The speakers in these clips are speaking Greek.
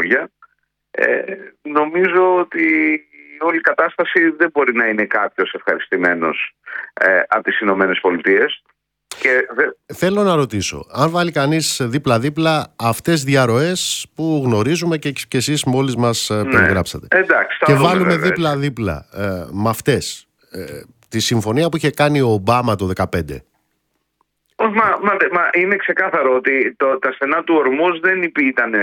λόγια. Νομίζω ότι όλη η κατάσταση δεν μπορεί να είναι κάποιος ευχαριστημένος από τις Ηνωμένες Πολιτείες. Θέλω να ρωτήσω, αν βάλει κανείς δίπλα-δίπλα αυτές διαρροές που γνωρίζουμε και εσείς μόλις μας περιγράψατε, και βάλουμε δίπλα-δίπλα με αυτές τη συμφωνία που είχε κάνει ο Ομπάμα το 2015. Μα είναι ξεκάθαρο ότι τα στενά του Ορμούζ δεν ήταν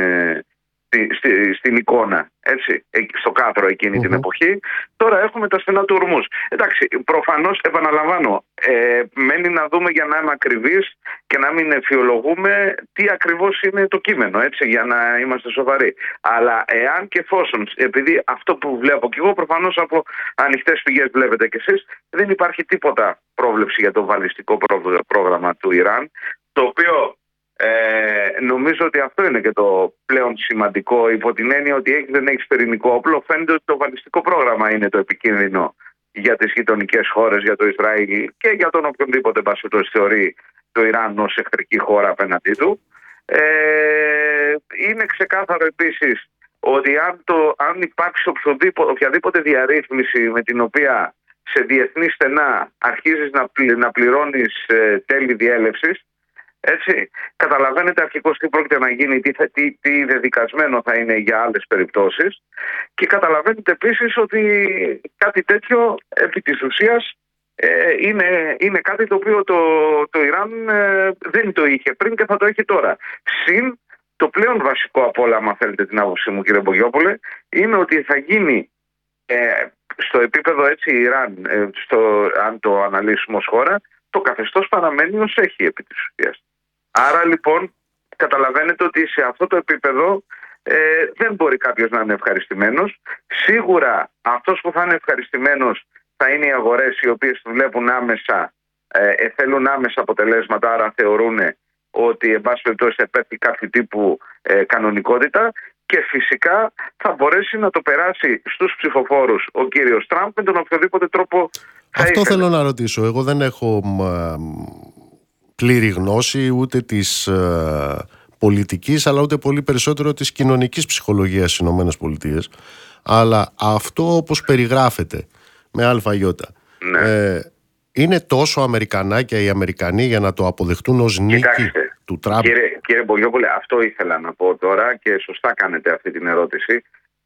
στην εικόνα, έτσι, στο κάδρο εκείνη την εποχή. Τώρα έχουμε τα στενά του Ορμούζ. Εντάξει, προφανώς, επαναλαμβάνω, μένει να δούμε, για να είμαι ακριβής και να μην εφιολογούμε, τι ακριβώς είναι το κείμενο, έτσι, για να είμαστε σοβαροί. Αλλά εάν και εφόσον, επειδή αυτό που βλέπω και εγώ, προφανώς από ανοιχτές πηγές βλέπετε κι εσείς, δεν υπάρχει τίποτα πρόβλεψη για το βαλιστικό πρόγραμμα του Ιράν, το οποίο νομίζω ότι αυτό είναι και το πλέον σημαντικό, υπό την έννοια ότι δεν έχει πυρηνικό όπλο. Φαίνεται ότι το βαλιστικό πρόγραμμα είναι το επικίνδυνο για τις γειτονικές χώρες, για το Ισραήλ και για τον οποιονδήποτε το θεωρεί το Ιράν ως εχθρική χώρα απέναντί του. Είναι ξεκάθαρο επίσης ότι αν υπάρξει οποιαδήποτε διαρρύθμιση με την οποία σε διεθνή στενά αρχίζεις να πληρώνεις τέλη διέλευσης, έτσι, καταλαβαίνετε αρχικώς τι πρόκειται να γίνει, τι δεδικασμένο θα είναι για άλλες περιπτώσεις, και καταλαβαίνετε επίσης ότι κάτι τέτοιο επί της ουσίας είναι κάτι το οποίο το Ιράν δεν το είχε πριν και θα το έχει τώρα. Συν το πλέον βασικό από όλα, αν θέλετε την άποψή μου, κύριε Μπογιόπουλε, είναι ότι θα γίνει στο επίπεδο, έτσι, Ιράν, αν το αναλύσουμε ως χώρα, το καθεστώς παραμένει ως έχει επί της ουσίας. Άρα λοιπόν καταλαβαίνετε ότι σε αυτό το επίπεδο δεν μπορεί κάποιος να είναι ευχαριστημένος. Σίγουρα αυτός που θα είναι ευχαριστημένος θα είναι οι αγορές, οι οποίες βλέπουν άμεσα, θέλουν άμεσα αποτελέσματα, άρα θεωρούν ότι εν πάση περιπτώσει θα υπάρχει κάποιο τύπου κανονικότητα, και φυσικά θα μπορέσει να το περάσει στους ψηφοφόρους ο κύριος Τραμπ με τον οποιοδήποτε τρόπο θα Αυτό ήθελε. θέλω να ρωτήσω. Εγώ δεν έχω πλήρη γνώση ούτε της πολιτικής, αλλά ούτε πολύ περισσότερο της κοινωνικής ψυχολογίας στις ΗΠΑ. Αλλά αυτό, όπως περιγράφεται με αλφαγιώτα, είναι τόσο Αμερικανάκια οι Αμερικανοί για να το αποδεχτούν ως νίκη του Τραμπ? Κύριε Μπογιόπουλε, αυτό ήθελα να πω τώρα και σωστά κάνετε αυτή την ερώτηση.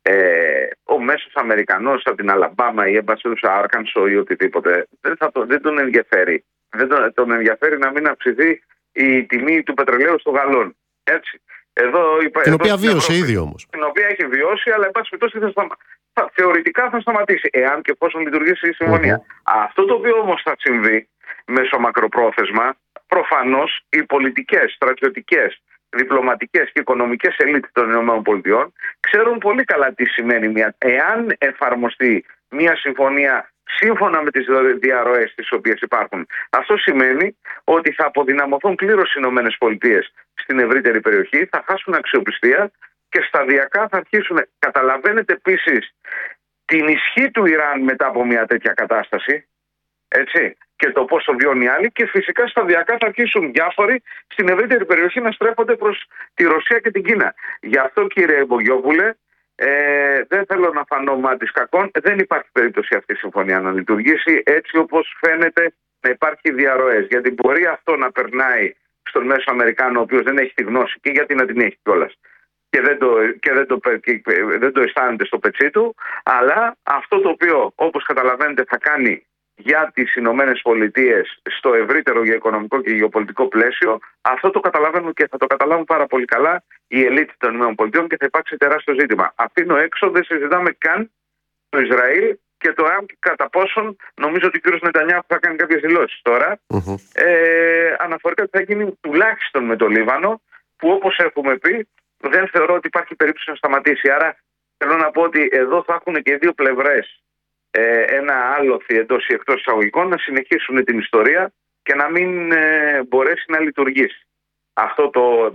Ο μέσος Αμερικανός από την Αλαμπάμα ή Άρκανσο ή οτιδήποτε δεν τον ενδιαφέρει. Δεν τον ενδιαφέρει να μην αυξηθεί η τιμή του πετρελαίου στο γαλόν. Έτσι. Την οποία βίωσε ήδη όμως. Την οποία έχει βιώσει, αλλά εν πάση περιπτώσει θεωρητικά θα σταματήσει, εάν και εφόσον λειτουργήσει η συμφωνία. Αυτό το οποίο όμως θα συμβεί μέσω μακροπρόθεσμα, προφανώς οι πολιτικές, στρατιωτικές, διπλωματικές και οικονομικές ελίτ των ΗΠΑ ξέρουν πολύ καλά τι σημαίνει εάν εφαρμοστεί μια συμφωνία σύμφωνα με τις διαρροές τις οποίες υπάρχουν. Αυτό σημαίνει ότι θα αποδυναμωθούν πλήρως οι ΗΠΑ στην ευρύτερη περιοχή, θα χάσουν αξιοπιστία και σταδιακά θα αρχίσουν. Καταλαβαίνετε επίσης την ισχύ του Ιράν μετά από μια τέτοια κατάσταση, έτσι, και το πώς το βιώνει οι άλλοι, και φυσικά σταδιακά θα αρχίσουν διάφοροι στην ευρύτερη περιοχή να στρέφονται προς τη Ρωσία και την Κίνα. Γι' αυτό, κύριε Μπογιόπουλε, δεν θέλω να φανώ μάτις κακών, δεν υπάρχει περίπτωση αυτή η συμφωνία να λειτουργήσει έτσι όπως φαίνεται να υπάρχει διαρροές. Γιατί μπορεί αυτό να περνάει στον μέσο Αμερικάνο, ο οποίος δεν έχει τη γνώση, και γιατί να την έχει κιόλας, και δεν το αισθάνεται στο πετσί του, αλλά αυτό το οποίο, όπως καταλαβαίνετε, θα κάνει για τις Ηνωμένες Πολιτείες στο ευρύτερο γεωοικονομικό και γεωπολιτικό πλαίσιο, αυτό το καταλαβαίνουν και θα το καταλάβουν πάρα πολύ καλά η ελίτ των ΗΠΑ και θα υπάρξει τεράστιο ζήτημα. Αφήνω έξω, δεν συζητάμε καν το Ισραήλ και το αν κατά πόσον, νομίζω ότι ο κ. Νετανιάχου θα κάνει κάποιες δηλώσεις τώρα, αναφορικά ότι θα γίνει τουλάχιστον με το Λίβανο, που όπως έχουμε πει δεν θεωρώ ότι υπάρχει περίπτωση να σταματήσει. Άρα θέλω να πω ότι εδώ θα έχουν και οι δύο πλευρές ένα άλοθη εντός ή εκτός εισαγωγικών να συνεχίσουν την ιστορία και να μην μπορέσει να λειτουργήσει αυτό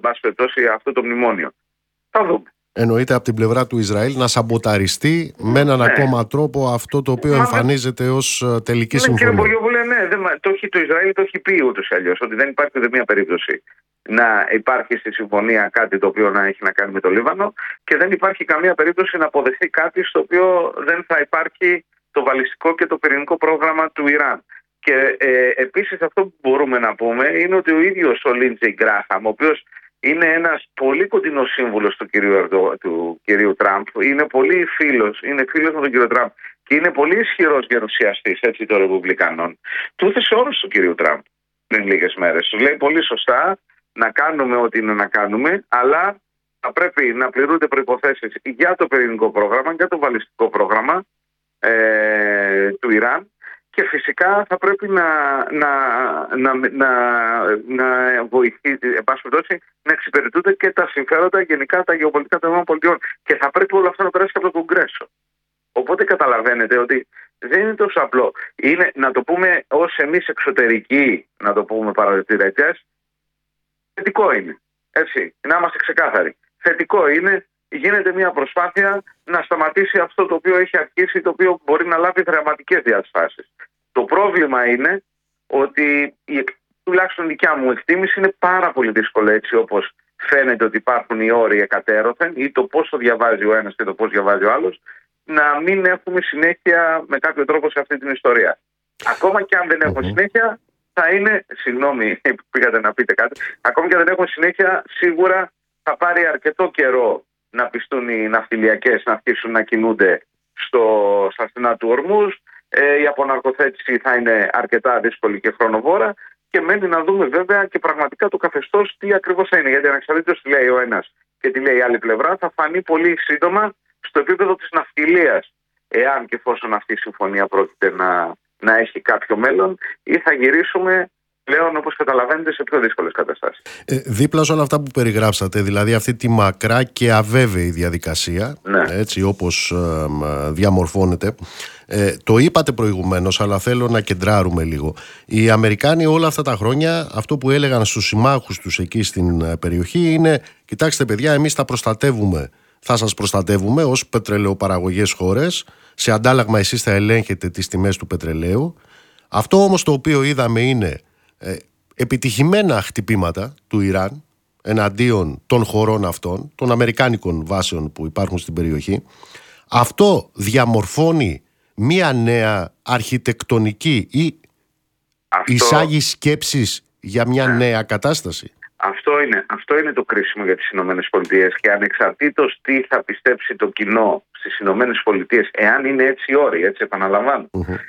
το μνημόνιο. Θα δούμε. Εννοείται από την πλευρά του Ισραήλ να σαμποταριστεί με έναν ακόμα τρόπο αυτό το οποίο εμφανίζεται ως τελική συμφωνία. Κύριε Μπογιόπουλε, το Ισραήλ το έχει πει ούτως ή αλλιώς, ότι δεν υπάρχει ούτε μία περίπτωση να υπάρχει στη συμφωνία κάτι το οποίο να έχει να κάνει με το Λίβανο και δεν υπάρχει καμία περίπτωση να αποδεχθεί κάτι στο οποίο δεν θα υπάρχει το βαλιστικό και το πυρηνικό πρόγραμμα του Ιράν. Και επίσης αυτό που μπορούμε να πούμε είναι ότι ο ίδιος ο Λίντζεϊ Γκράχαμ, ο οποίος είναι ένας πολύ κοντινός σύμβουλος του κυρίου Τραμπ, είναι φίλος με τον κύριο Τραμπ και είναι πολύ ισχυρός γερουσιαστής των Ρεπουμπλικανών, του έθεσε όρους του κυρίου Τραμπ πριν λίγες μέρες. Του λέει πολύ σωστά να κάνουμε ό,τι είναι να κάνουμε, αλλά θα πρέπει να πληρούνται προϋποθέσεις για το πυρηνικό πρόγραμμα, για το βαλιστικό πρόγραμμα του Ιράν και φυσικά θα πρέπει να βοηθήσει, να εξυπηρετούνται και τα συμφέροντα γενικά τα γεωπολιτικά των ΗΠΑ και θα πρέπει όλο αυτό να περάσει από το Κογκρέσο. Οπότε καταλαβαίνετε ότι δεν είναι τόσο απλό. Είναι, να το πούμε ως εμείς εξωτερικοί, να το πούμε παρατηρητές, θετικό είναι. Έτσι, να είμαστε ξεκάθαροι. Θετικό είναι, γίνεται μια προσπάθεια να σταματήσει αυτό το οποίο έχει αρχίσει, το οποίο μπορεί να λάβει δραματικές διαστάσεις. Το πρόβλημα είναι ότι τουλάχιστον δικιά μου εκτίμηση είναι πάρα πολύ δύσκολο, έτσι όπως φαίνεται ότι υπάρχουν οι όροι εκατέρωθεν ή το πώς το διαβάζει ο ένας και το πώς διαβάζει ο άλλος, να μην έχουμε συνέχεια με κάποιο τρόπο σε αυτή την ιστορία. Ακόμα και αν δεν έχουμε συνέχεια, θα είναι, συγγνώμη που πήγατε να πείτε κάτι, ακόμα και αν δεν έχουμε συνέχεια, σίγουρα θα πάρει αρκετό καιρό να πιστούν οι ναυτιλιακές να αρχίσουν να κινούνται στα στενά του Ορμούζ. Η αποναρκοθέτηση θα είναι αρκετά δύσκολη και χρονοβόρα και μένει να δούμε βέβαια και πραγματικά το καθεστώς τι ακριβώς θα είναι. Γιατί ανεξαρτήτως τι λέει ο ένας και τι λέει η άλλη πλευρά, θα φανεί πολύ σύντομα στο επίπεδο της ναυτιλίας, εάν και εφόσον αυτή η συμφωνία πρόκειται να έχει κάποιο μέλλον, ή θα γυρίσουμε πλέον, όπως καταλαβαίνετε, σε πιο δύσκολες καταστάσεις. Δίπλα σε όλα αυτά που περιγράψατε, δηλαδή αυτή τη μακρά και αβέβαιη διαδικασία, ναι, έτσι όπως διαμορφώνεται, το είπατε προηγουμένως, αλλά θέλω να κεντράρουμε λίγο. Οι Αμερικάνοι όλα αυτά τα χρόνια αυτό που έλεγαν στους συμμάχους τους εκεί στην περιοχή είναι: κοιτάξτε παιδιά, εμείς θα σας προστατεύουμε ως πετρελαιοπαραγωγές χώρες, σε αντάλλαγμα εσείς θα ελέγχετε τις τιμές του πετρελαίου. Αυτό όμως το οποίο είδαμε είναι επιτυχημένα χτυπήματα του Ιράν εναντίον των χωρών αυτών, των αμερικάνικων βάσεων που υπάρχουν στην περιοχή. Αυτό διαμορφώνει μία νέα αρχιτεκτονική ή εισάγει σκέψεις για μια νέα κατάσταση. Αυτό είναι το κρίσιμο για τις Ηνωμένες Πολιτείες και ανεξαρτήτως τι θα πιστέψει το κοινό στις Ηνωμένες Πολιτείες, εάν είναι έτσι οι όροι, έτσι επαναλαμβάνω,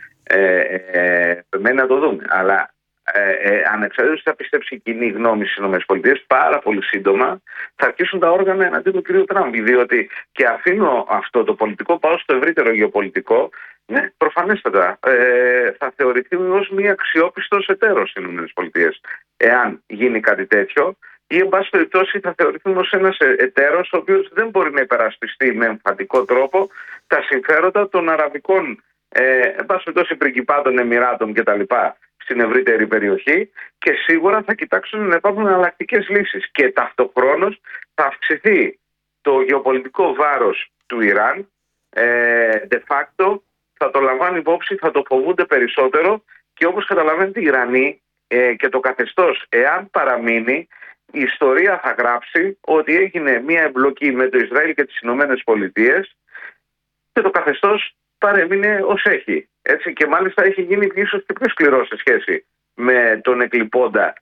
πρέπει να το δούμε. Αλλά ανεξαρτήτως τι θα πιστέψει η κοινή γνώμη στις Ηνωμένες Πολιτείες, πάρα πολύ σύντομα θα αρχίσουν τα όργανα εναντίον του κ. Τραμπ. Διότι, και αφήνω αυτό το πολιτικό, πάω στο ευρύτερο γεωπολιτικό, ναι, προφανέστατα θα θεωρηθεί ως μια αξιόπιστος εταίρος στις Ηνωμένες Πολιτείες, εάν γίνει κάτι τέτοιο, ή εν πάση περιπτώσει θα θεωρηθούν ως ένας εταίρος ο οποίος δεν μπορεί να υπερασπιστεί με εμφαντικό τρόπο τα συμφέροντα των αραβικών εν πάση περιπτώσει πριγκιπάτων, εμιράτων κτλ. Στην ευρύτερη περιοχή, και σίγουρα θα κοιτάξουν να υπάρχουν εναλλακτικές λύσεις και ταυτοχρόνως θα αυξηθεί το γεωπολιτικό βάρος του Ιράν, de facto θα το λαμβάνει υπόψη, θα το φοβούνται περισσότερο και όπως καταλαβαίνετε οι Ιρανοί και το καθεστώς, εάν παραμείνει, η ιστορία θα γράψει ότι έγινε μια εμπλοκή με το Ισραήλ και τις Ηνωμένες Πολιτείες και το καθεστώς παρέμεινε ως έχει. Έτσι, και μάλιστα έχει γίνει ίσως και πιο σκληρό σε σχέση με τον εκλειπώντα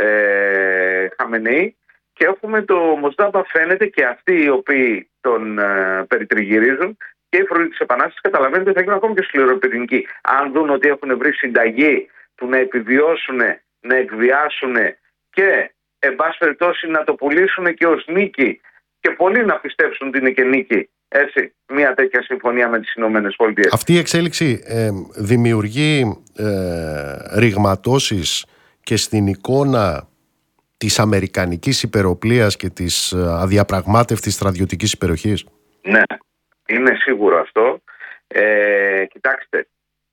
Χαμενεή, και έχουμε το Μοστάμπα, φαίνεται, και αυτοί οι οποίοι τον περιτριγυρίζουν και οι φρουροί της Επανάστασης, καταλαβαίνετε ότι θα γίνουν ακόμη πιο σκληροπυρηνικοί. Αν δουν ότι έχουν βρει συνταγή που να επιβιώσουν, να εκβιάσουν και εν πάση περιπτώσει να το πουλήσουν και ως νίκη, και πολλοί να πιστέψουν ότι είναι και νίκη, έτσι, μια τέτοια συμφωνία με τις Ηνωμένες Πολιτείες. Αυτή η εξέλιξη δημιουργεί ρηγματώσεις και στην εικόνα της αμερικανικής υπεροπλείας και της αδιαπραγμάτευτης στρατιωτικής υπεροχής. Ναι, είναι σίγουρο αυτό. Κοιτάξτε,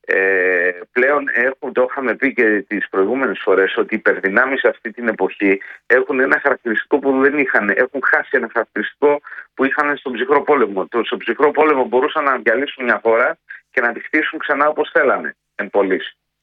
πλέον το είχαμε πει και τις προηγούμενες φορές ότι οι υπερδυνάμεις αυτή την εποχή έχουν ένα χαρακτηριστικό που δεν είχαν. Έχουν χάσει ένα χαρακτηριστικό που είχαν στον ψυχρό πόλεμο. Στον ψυχρό πόλεμο μπορούσαν να διαλύσουν μια χώρα και να τη χτίσουν ξανά όπως θέλανε εν πωλής.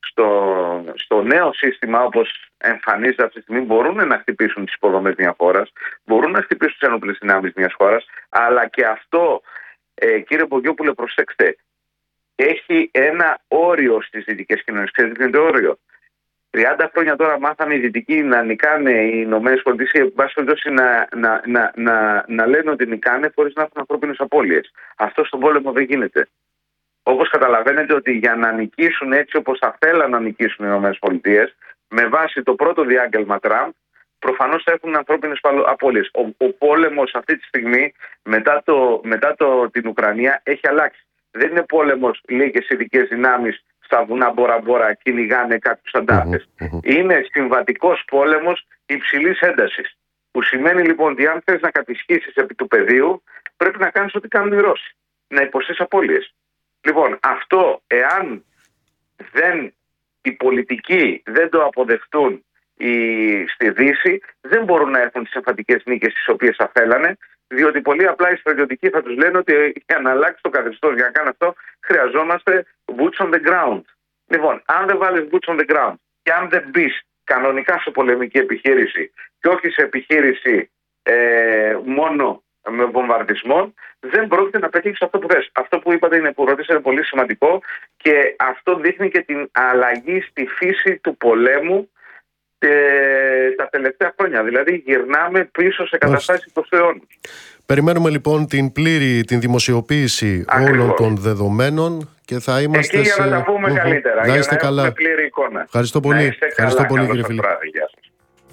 στο νέο σύστημα, όπως εμφανίζεται αυτή τη στιγμή, μπορούν να χτυπήσουν τις υποδομές μιας χώρας, μπορούν να χτυπήσουν τις ενόπλες δυνάμεις μιας χώρας, αλλά και αυτό, κύριε Πογιόπουλε, προσέξτε, έχει ένα όριο στις δυτικές κοινωνίες. Ξέρετε τι είναι το όριο? 30 χρόνια τώρα μάθαμε οι δυτικοί να νικάνε οι Ηνωμένες Πολιτείες, εν πάση περιπτώσει να λένε ότι νικάνε χωρίς να έχουν ανθρώπινες απώλειες. Αυτό στον πόλεμο δεν γίνεται. Όπως καταλαβαίνετε ότι για να νικήσουν έτσι όπως θα θέλαν να νικήσουν οι Ηνωμένες Πολιτείες, με βάση το πρώτο διάγγελμα Τραμπ, προφανώς θα έχουν ανθρώπινες απώλειες. Ο πόλεμος αυτή τη στιγμή, μετά την Ουκρανία, έχει αλλάξει. Δεν είναι πόλεμος λίγες ειδικές δυνάμεις στα βουνά Μπόρα-Μπόρα κυνηγάνε κάποιους αντάρτες. Είναι συμβατικός πόλεμος υψηλής έντασης. Που σημαίνει λοιπόν ότι αν θες να κατησχίσεις επί του πεδίου, πρέπει να κάνεις ό,τι κάνουν οι Ρώσοι. Να υποστείς απώλειες. Λοιπόν, αυτό εάν οι πολιτικοί δεν το αποδεχτούν στη Δύση, δεν μπορούν να έχουν τις εμφατικές νίκες τις οποίες θα θέλανε, διότι πολύ απλά οι στρατιωτικοί θα τους λένε ότι για να αλλάξει το καθεστώς, για να κάνει αυτό, χρειαζόμαστε boots on the ground. Λοιπόν, αν δεν βάλεις boots on the ground και αν δεν μπεις κανονικά σε πολεμική επιχείρηση και όχι σε επιχείρηση μόνο με βομβαρδισμό, δεν πρόκειται να πετύχεις αυτό που θες. Αυτό που είπατε που ρωτήσατε είναι πολύ σημαντικό και αυτό δείχνει και την αλλαγή στη φύση του πολέμου τα τελευταία χρόνια. Δηλαδή γυρνάμε πίσω σε καταστάσεις 20ου αιώνα. Περιμένουμε λοιπόν την δημοσιοποίηση όλων των δεδομένων και θα είμαστε εκεί για να τα πούμε καλύτερα. Να είστε για να καλά. έχουμε πλήρη εικόνα. Ευχαριστώ πολύ. Ευχαριστώ πολύ, κύριε Φιλίππ. Γεια σας.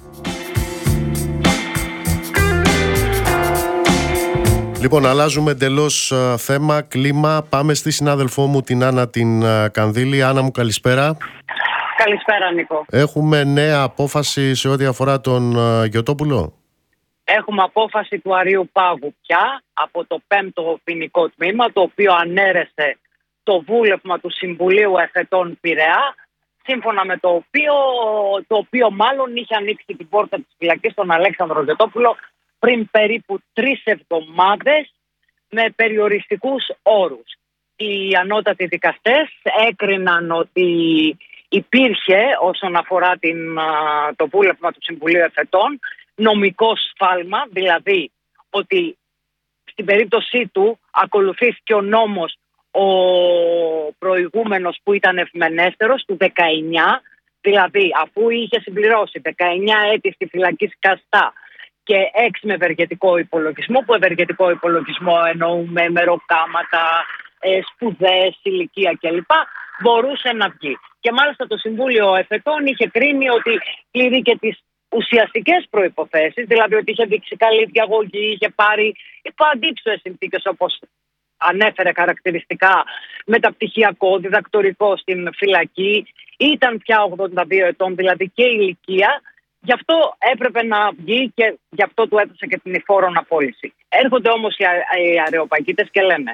Λοιπόν, αλλάζουμε εντελώς θέμα, κλίμα. Πάμε στη συνάδελφό μου την Άννα την Κανδύλη. Άννα μου, καλησπέρα. Καλησπέρα, Νίκο. Έχουμε νέα απόφαση σε ό,τι αφορά τον Γιωτόπουλο. Έχουμε απόφαση του Αρείου Πάγου πια από το 5ο ποινικό τμήμα, το οποίο ανέρεσε το βούλευμα του Συμβουλίου Εφετών Πειραιά, σύμφωνα με το οποίο μάλλον είχε ανοίξει την πόρτα της φυλακής στον Αλέξανδρο Γιωτόπουλο πριν περίπου 3 εβδομάδες με περιοριστικούς όρους. Οι ανώτατοι δικαστές έκριναν ότι υπήρχε όσον αφορά το βούλευμα του Συμβουλίου Εφετών νομικό σφάλμα, δηλαδή ότι στην περίπτωσή του ακολουθήθηκε ο νόμος ο προηγούμενος που ήταν ευμενέστερος του 19, δηλαδή αφού είχε συμπληρώσει 19 έτη στη φυλακή σκαστά και 6 με ευεργετικό υπολογισμό, που ευεργετικό υπολογισμό εννοούμε μεροκάματα, σπουδές, ηλικία κλπ, μπορούσε να βγει. Και μάλιστα το Συμβούλιο Εφετών είχε κρίνει ότι πληρεί και τις ουσιαστικές προϋποθέσεις, δηλαδή ότι είχε δείξει καλή διαγωγή, είχε πάρει υπό αντίψωες συνθήκες όπως ανέφερε χαρακτηριστικά μεταπτυχιακό, διδακτορικό στην φυλακή, ήταν πια 82 ετών, δηλαδή και ηλικία, γι' αυτό έπρεπε να βγει και γι' αυτό του έδωσε και την υφόρον απόλυση. Έρχονται όμως οι αρεοπαγίτες και λένε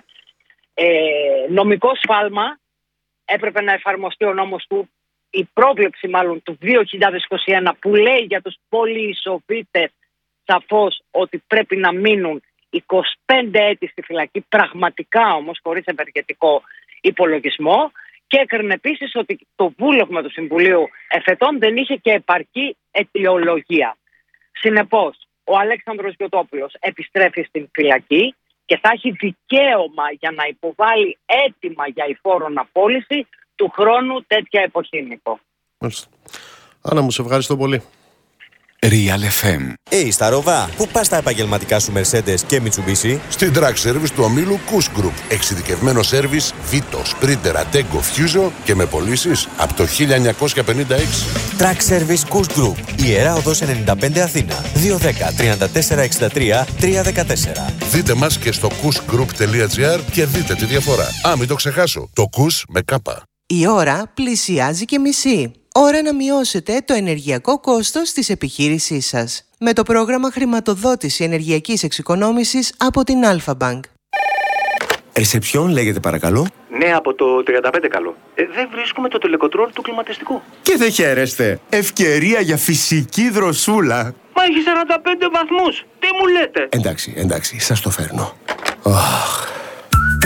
νομικό σφάλμα, έπρεπε να εφαρμοστεί ο νόμος του, η πρόβλεψη μάλλον του 2021 που λέει για τους πολυεισοβίτες σαφώς ότι πρέπει να μείνουν 25 έτη στη φυλακή, πραγματικά όμως χωρίς ευεργετικό υπολογισμό, και έκρινε επίσης ότι το βούλευμα του Συμβουλίου Εφετών δεν είχε και επαρκή αιτιολογία. Συνεπώς, ο Αλέξανδρος Γιωτόπουλος επιστρέφει στην φυλακή και θα έχει δικαίωμα για να υποβάλει αίτημα για υφόρον απόλυση του χρόνου τέτοια εποχή, Νίκο. Άννα μου, σε ευχαριστώ πολύ. Real FM. Στα Ροβά, πού πας τα επαγγελματικά σου Mercedes και Mitsubishi? Στην Track Service του ομίλου Kuss Group. Εξειδικευμένο σέρβις Vito, Sprinter, Attego, Fuso και με πωλήσεις από το 1956. Track Service Kuss Group. Ιερά Οδός 95 Αθήνα. 210 34 63 314. Δείτε μας και στο kussgroup.gr και δείτε τη διαφορά. Μην το ξεχάσω. Το Kuss με κάπα. Η ώρα πλησιάζει και μισή. Ώρα να μειώσετε το ενεργειακό κόστος της επιχείρησής σας με το πρόγραμμα χρηματοδότηση ενεργειακής εξοικονόμησης από την Alpha Bank. Ρεσεψιόν λέγεται παρακαλώ. Ναι, από το 35 καλό. Δεν βρίσκουμε το τελεκοτρόλ του κλιματιστικού. Και δεν χαίρεστε. Ευκαιρία για φυσική δροσούλα. Μα έχει 45 βαθμούς. Τι μου λέτε? Εντάξει, σας το φέρνω.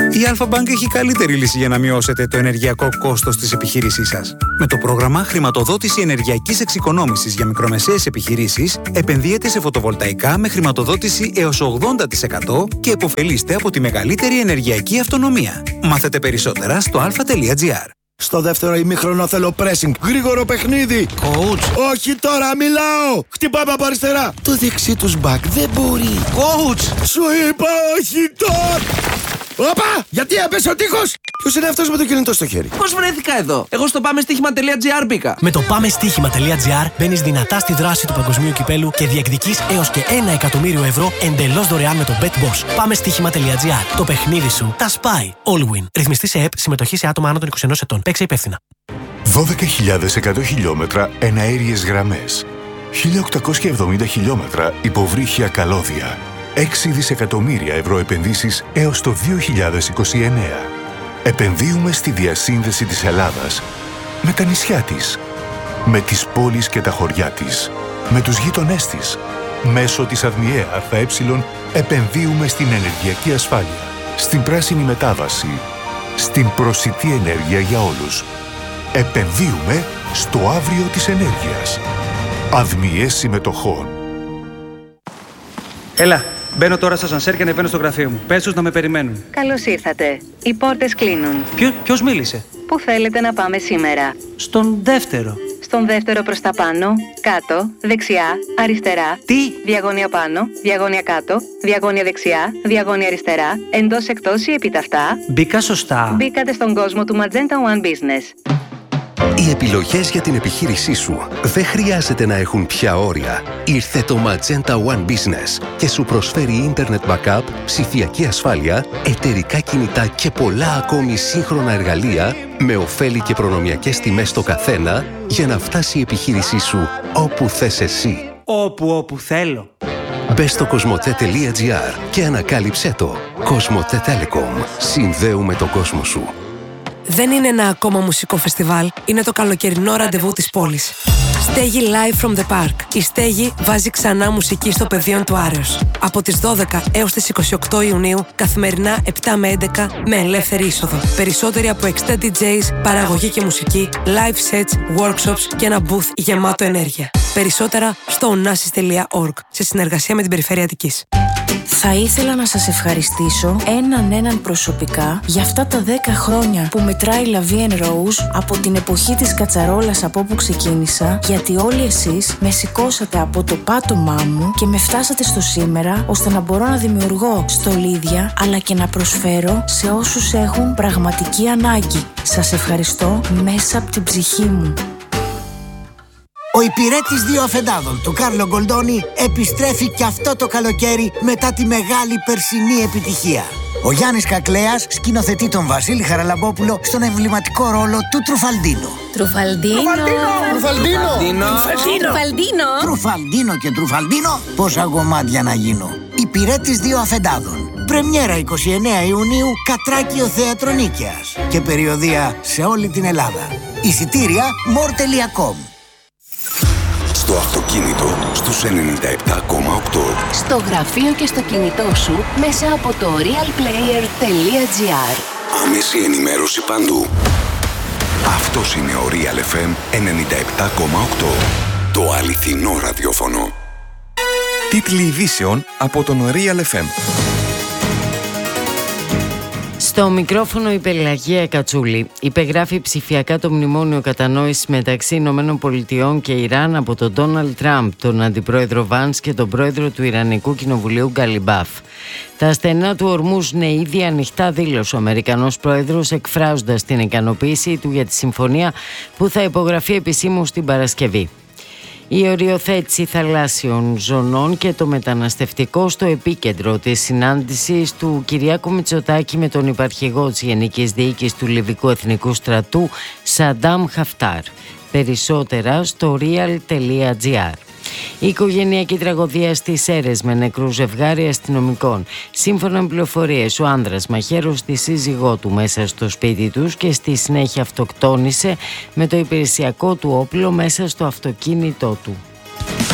Η Alpha Bank έχει καλύτερη λύση για να μειώσετε το ενεργειακό κόστος της επιχείρησής σας. Με το πρόγραμμα Χρηματοδότηση Ενεργειακής Εξοικονόμησης για μικρομεσαίες επιχειρήσεις, επενδύετε σε φωτοβολταϊκά με χρηματοδότηση έως 80% και επωφελείστε από τη μεγαλύτερη ενεργειακή αυτονομία. Μάθετε περισσότερα στο alpha.gr. Στο δεύτερο ημίχρονο θέλω pressing. Γρήγορο παιχνίδι. Coach. Όχι τώρα, μιλάω. Χτυπάμε από αριστερά. Το δεξί τους μπακ δεν μπορεί. Coach. Σου είπα όχι τώρα. Όπα! Γιατί έπεσε ο τείχος! Ποιος είναι αυτός με το κινητό στο χέρι? Πώς βρέθηκα εδώ? Εγώ στο πάμεστοίχημα.gr μπήκα. Με το πάμεστοίχημα.gr μπαίνεις δυνατά στη δράση του παγκοσμίου κυπέλου και διεκδικείς έως και 1 εκατομμύριο ευρώ εντελώς δωρεάν με το BetBoss. Πάμεστοίχημα.gr. Το παιχνίδι σου τα σπάει. All win. Ρυθμιστή σε ΕΠ. Συμμετοχή σε άτομα άνω των 21 ετών. Παίξε υπεύθυνα. 12.100 χιλιόμετρα εναέριες γραμμές. 1.870 χιλιόμετρα υποβρύχια καλώδια. 6 δισεκατομμύρια ευρώ επενδύσεις έως το 2029. Επενδύουμε στη διασύνδεση της Ελλάδας με τα νησιά της, με τις πόλεις και τα χωριά της, με τους γείτονές της. Μέσω της ΑΔΜΙΕ ΑΕ επενδύουμε στην ενεργειακή ασφάλεια, στην πράσινη μετάβαση, στην προσιτή ενέργεια για όλους. Επενδύουμε στο αύριο της ενέργειας. ΑΔΜΙΕ συμμετοχών. Έλα, μπαίνω τώρα στο ασανσέρ και ανεβαίνω στο γραφείο μου. Πες τους να με περιμένουν. Καλώς ήρθατε. Οι πόρτες κλείνουν. Ποιος μίλησε? Πού θέλετε να πάμε σήμερα? Στον δεύτερο. Στον δεύτερο προς τα πάνω, κάτω, δεξιά, αριστερά. Τι? Διαγώνια πάνω, διαγώνια κάτω, διαγώνια δεξιά, διαγώνια αριστερά, εντός εκτός ή επιταυτά. Μπήκα σωστά. Μπήκατε στον κόσμο του Magenta One Business. Οι επιλογές για την επιχείρησή σου δεν χρειάζεται να έχουν πια όρια. Ήρθε το Magenta One Business και σου προσφέρει Internet Backup, ψηφιακή ασφάλεια, εταιρικά κινητά και πολλά ακόμη σύγχρονα εργαλεία με ωφέλη και προνομιακές τιμές στο καθένα για να φτάσει η επιχείρησή σου όπου θες εσύ. Όπου θέλω. Μπες στο cosmote.gr και ανακάλυψέ το. Cosmote Telecom. Συνδέουμε τον κόσμο σου. Δεν είναι ένα ακόμα μουσικό φεστιβάλ, είναι το καλοκαιρινό ραντεβού της πόλης. Στέγη Live from the Park. Η Στέγη βάζει ξανά μουσική στο πεδίο του Άρεως. Από τις 12 έως τις 28 Ιουνίου, καθημερινά 7 με 11, με ελεύθερη είσοδο. Περισσότεροι από 60 DJs, παραγωγή και μουσική, live sets, workshops και ένα booth γεμάτο ενέργεια. Περισσότερα στο onassis.org, σε συνεργασία με την Περιφέρεια Αττικής. Θα ήθελα να σας ευχαριστήσω έναν προσωπικά για αυτά τα 10 χρόνια που μετράει La Vie en Rose από την εποχή της κατσαρόλας από όπου ξεκίνησα, γιατί όλοι εσείς με σηκώσατε από το πάτωμά μου και με φτάσατε στο σήμερα, ώστε να μπορώ να δημιουργώ στολίδια αλλά και να προσφέρω σε όσους έχουν πραγματική ανάγκη. Σας ευχαριστώ μέσα από την ψυχή μου. Ο υπηρέτης 2 αφεντάδων του Κάρλο Γκολντόνι επιστρέφει και αυτό το καλοκαίρι μετά τη μεγάλη περσινή επιτυχία. Ο Γιάννης Κακλέας σκηνοθετεί τον Βασίλη Χαραλαμπόπουλο στον εμβληματικό ρόλο του Τρουφαλντίνο. Τρουφαλντίνο και Τρουφαλντίνο, πόσα γομάτια να γίνω. Υπηρέτης 2 αφεντάδων. Πρεμιέρα 29 Ιουνίου, Κατράκιο Θέατρο Νίκαιας. Και περιοδεία σε όλη την Ελλάδα. Εισιτήρια more.com. Στο αυτοκίνητο στους 97,8. Στο γραφείο και στο κινητό σου μέσα από το realplayer.gr. Άμεση ενημέρωση παντού. Αυτός είναι ο Real FM 97,8. Το αληθινό ραδιόφωνο. Τίτλοι ειδήσεων από τον Real FM. Στο μικρόφωνο η Πελαγία Κατσούλη υπεγράφει ψηφιακά το μνημόνιο κατανόησης μεταξύ ΗΠΑ και Ιράν από τον Ντόναλντ Τραμπ, τον αντιπρόεδρο Βάνς και τον πρόεδρο του Ιρανικού Κοινοβουλίου Γκαλιμπάφ. Τα στενά του Ορμούζ είναι ήδη ανοιχτά, δήλωσε ο Αμερικανός πρόεδρος, εκφράζοντας την ικανοποίησή του για τη συμφωνία που θα υπογραφεί επισήμως την Παρασκευή. Η οριοθέτηση θαλάσσιων ζωνών και το μεταναστευτικό στο επίκεντρο της συνάντησης του Κυριάκου Μητσοτάκη με τον υπαρχηγό της Γενικής Διοίκησης του Λιβικού Εθνικού Στρατού Σαντάμ Χαφτάρ. Περισσότερα στο real.gr. Η οικογενειακή τραγωδία στις Σέρρες με νεκρού ζευγάρι αστυνομικών. Σύμφωνα με πληροφορίες, ο άνδρας μαχαίρωσε τη σύζυγό του μέσα στο σπίτι τους και στη συνέχεια αυτοκτόνησε με το υπηρεσιακό του όπλο μέσα στο αυτοκίνητό του.